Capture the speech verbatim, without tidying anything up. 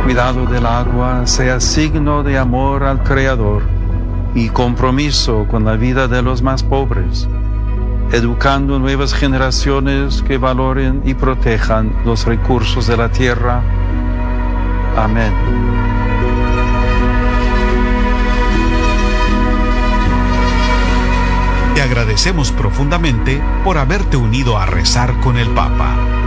cuidado del agua sea signo de amor al Creador y compromiso con la vida de los más pobres, educando nuevas generaciones que valoren y protejan los recursos de la tierra. Amén. Te agradecemos profundamente por haberte unido a rezar con el Papa.